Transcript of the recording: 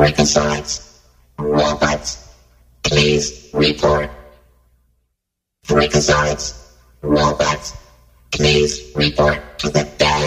Freakazoids, robots, please report. Freakazoids, robots, please report to the dead.